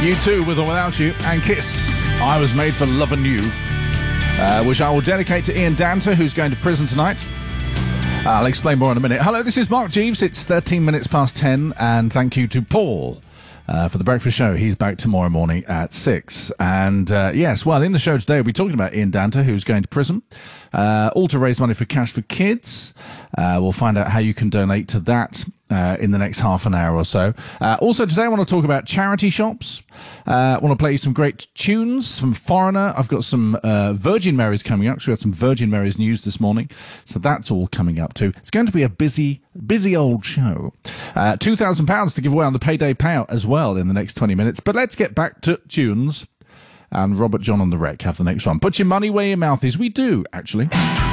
U2 With or Without You, and Kiss, I Was Made for Lovin' You, which I will dedicate to Ian Danter, who's going to prison tonight. I'll explain more in a minute. Hello, this is Mark Jeeves. It's 13 minutes past 10, and thank you to Paul for the breakfast show. He's back tomorrow morning at 6. And yes, well, in the show today, we'll be talking about Ian Danter, who's going to prison, all to raise money for Cash for Kids. We'll find out how you can donate to that in the next half an hour or so. Also today, I want to talk about charity shops. I want to play you some great tunes from Foreigner. I've got some Virgin Marys coming up, so we had some Virgin Marys news this morning. So that's all coming up too. It's going to be a busy old show. £2,000 to give away on the payday payout as well in the next 20 minutes. But let's get back to tunes. And Robert John on the Wreck have the next one. Put your money where your mouth is. We do, actually.